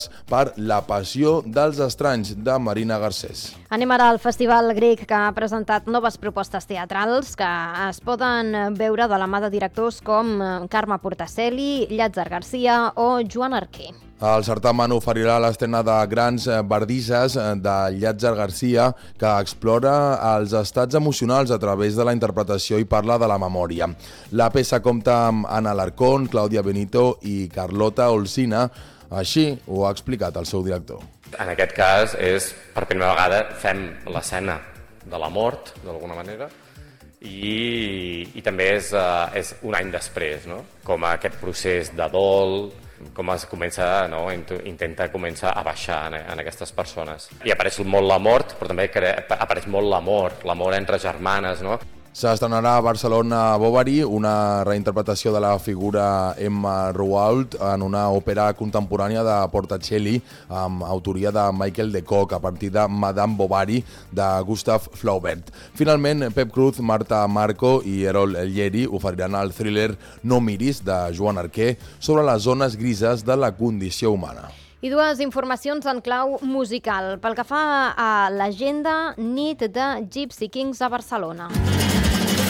per La passió dels estranys, de Marina Garcés. Anem ara al Festival Grec, que ha presentat noves propostes teatrals que es poden veure de la mà de directors com Carme Portacelli, Llàtzer Garcia o Joan Arquer. El certamen oferirà l'estrena de Grans bardisses de Llàtzer Garcia, que explora els estats emocionals a través de la interpretació i parla de la memòria. La peça compta amb Ana Alarcón, Clàudia Benito i Carlota Olsina. Així ho ha explicat el seu director. En aquest cas, per primera vegada fem l'escena de la mort, d'alguna manera, i també és un any després, no? Com aquest procés de dol, com es comença, no? Intenta començar a baixar en aquestes persones. I apareix molt la mort, però també apareix molt l'amor entre germanes, no? S'estrenarà a Barcelona Bovary, una reinterpretació de la figura Emma Rouault en una òpera contemporània de Portacelli amb autoria de Michael de Kock a partir de Madame Bovary de Gustav Flaubert. Finalment, Pep Cruz, Marta Marco i Erol Ellieri oferiran el thriller No miris de Joan Arquer sobre les zones grises de la condició humana. I dues informacions en clau musical. Pel que fa a l'agenda, nit de Gypsy Kings a Barcelona.